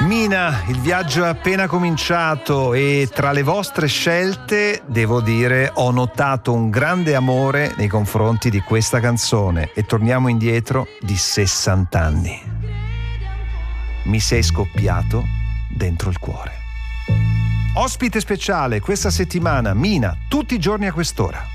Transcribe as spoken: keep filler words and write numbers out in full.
Mina, il viaggio è appena cominciato e tra le vostre scelte, devo dire, ho notato un grande amore nei confronti di questa canzone e torniamo indietro di sessanta anni. Mi sei scoppiato dentro il cuore. Ospite speciale questa settimana, Mina, tutti i giorni a quest'ora.